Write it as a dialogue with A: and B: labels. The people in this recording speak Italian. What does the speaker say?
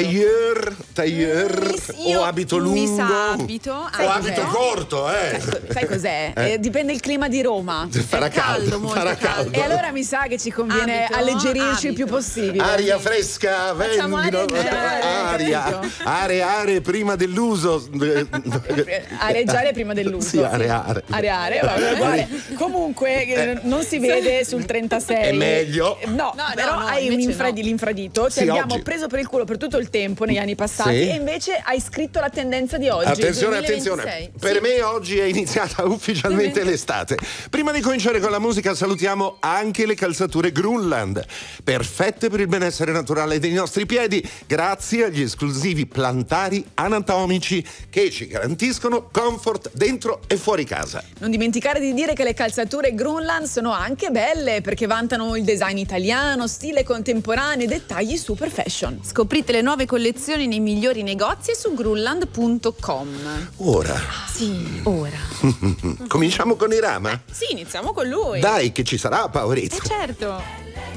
A: tailleur o abito lungo
B: o abito corto,
C: Sai cos'è? Dipende il clima di Roma.
A: Farà caldo,
B: molto caldo.
C: E allora mi sa che ci conviene alleggerirci il più possibile.
A: Aria fresca, aree prima dell'uso.
C: Areggiare prima dell'uso.
A: Sì, areare.
C: Vabbè. Comunque non si vede sul 36.
A: È meglio.
C: No, però hai l'infradito. Ti abbiamo preso per il culo per tutto il tempo negli anni passati e invece hai scritto la tendenza di oggi.
A: Attenzione. Per me oggi è iniziata ufficialmente l'estate. Prima di cominciare con la musica salutiamo anche le calzature Grunland, perfette per il benessere naturale dei nostri piedi, grazie agli esclusivi plantari anatomici che ci garantiscono comfort dentro e fuori casa.
C: Non dimenticare di dire che le calzature Grunland sono anche belle perché vantano il design italiano, stile contemporaneo e dettagli super fashion.
B: Scoprite le nuove collezioni nei migliori negozi e su grunland.com.
A: Ora.
B: Sì, ora.
A: Cominciamo con Irama?
B: Sì, iniziamo con lui.
A: Dai, che ci sarà, Paurizio.
B: Certo.